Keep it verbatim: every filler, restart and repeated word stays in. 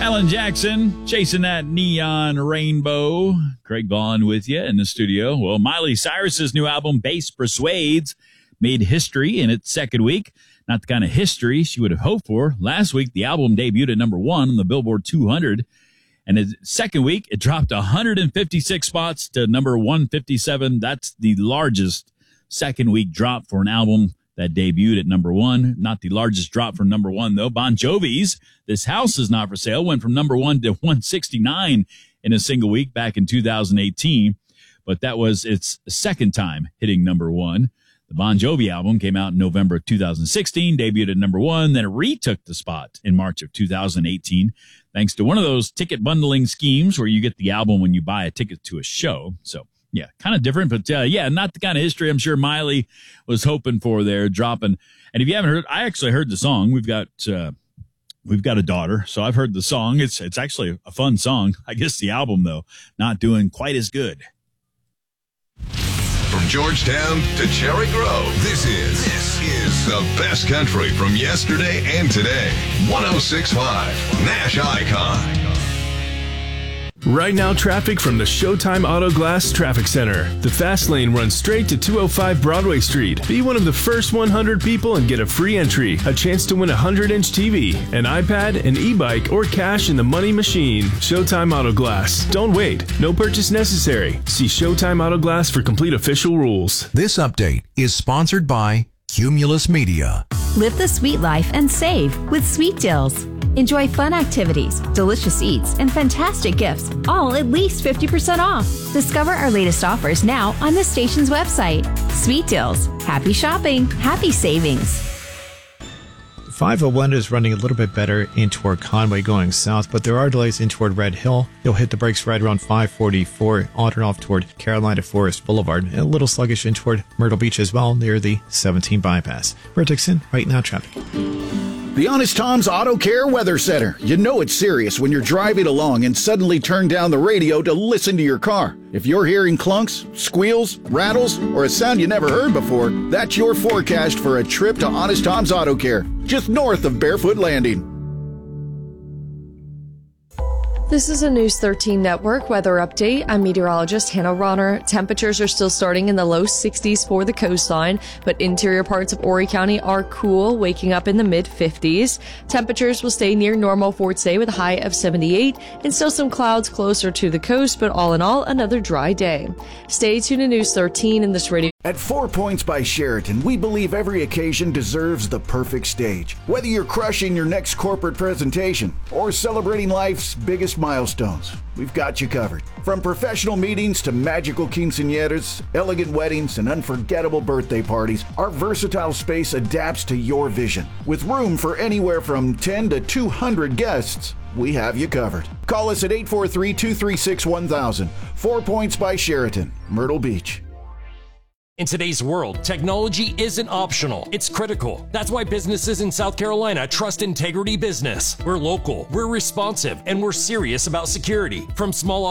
Alan Jackson, chasing that neon rainbow. Craig Vaughn with you in the studio. Well, Miley Cyrus's new album, Bass Persuades, made history in its second week. Not the kind of history she would have hoped for. Last week, the album debuted at number one on the Billboard two hundred. And its second week, it dropped one hundred fifty-six spots to number one fifty-seven. That's the largest second week drop for an album that debuted at number one. Not the largest drop from number one, though. Bon Jovi's This House Is Not For Sale went from number one to one sixty-nine in a single week back in two thousand eighteen. But that was its second time hitting number one. The Bon Jovi album came out in November of two thousand sixteen, debuted at number one, then it retook the spot in March of two thousand eighteen, thanks to one of those ticket bundling schemes where you get the album when you buy a ticket to a show. So, yeah, kind of different, but uh, yeah, not the kind of history I'm sure Miley was hoping for there, dropping. And if you haven't heard, I actually heard the song. We've got uh, we've got a daughter, so I've heard the song. It's it's actually a fun song. I guess the album, though, not doing quite as good. From Georgetown to Cherry Grove, this is this is the best country from yesterday and today. one oh six point five Nash Icon. Right now, traffic from the Showtime Auto Glass Traffic Center. The fast lane runs straight to two oh five Broadway Street. Be one of the first one hundred people and get a free entry, a chance to win a one hundred inch T V, an iPad, an e-bike, or cash in the money machine. Showtime Auto Glass. Don't wait. No purchase necessary. See Showtime Auto Glass for complete official rules. This update is sponsored by Cumulus Media. Live the sweet life and save with Sweet Deals. Enjoy fun activities, delicious eats, and fantastic gifts, all at least fifty percent off. Discover our latest offers now on the station's website. Sweet Deals. Happy shopping. Happy savings. five oh one is running a little bit better in toward Conway going south, but there are delays in toward Red Hill. You'll hit the brakes right around five forty-four, on and off toward Carolina Forest Boulevard, and a little sluggish in toward Myrtle Beach as well, near the seventeen bypass. We're Dixon, right now traffic. The Honest Tom's Auto Care Weather Center. You know it's serious when you're driving along and suddenly turn down the radio to listen to your car. If you're hearing clunks, squeals, rattles, or a sound you never heard before, that's your forecast for a trip to Honest Tom's Auto Care, just north of Barefoot Landing. This is a News thirteen Network weather update. I'm meteorologist Hannah Ronner. Temperatures are still starting in the low sixties for the coastline, but interior parts of Horry County are cool, waking up in the mid fifties. Temperatures will stay near normal for today with a high of seventy-eight, and still some clouds closer to the coast, but all in all, another dry day. Stay tuned to News thirteen in this radio. At Four Points by Sheraton, we believe every occasion deserves the perfect stage. Whether you're crushing your next corporate presentation or celebrating life's biggest milestones, we've got you covered. From professional meetings to magical quinceañeras, elegant weddings, and unforgettable birthday parties, our versatile space adapts to your vision. With room for anywhere from ten to two hundred guests, we have you covered. Call us at eight four three, two three six, one thousand. Four Points by Sheraton, Myrtle Beach. In today's world, technology isn't optional, it's critical. That's why businesses in South Carolina trust Integrity Business. We're local, we're responsive, and we're serious about security. From small